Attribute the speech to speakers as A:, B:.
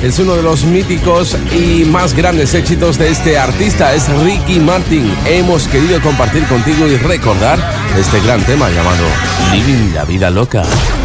A: Es uno de los míticos y más grandes éxitos de este artista, es Ricky Martin. Hemos querido compartir contigo y recordar este gran tema llamado Living la Vida Loca.